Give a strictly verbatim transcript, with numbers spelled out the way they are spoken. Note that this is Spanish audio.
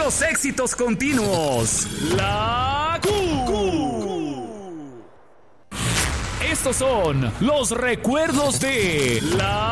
puros éxitos continuos. La Q. Estos son los recuerdos de La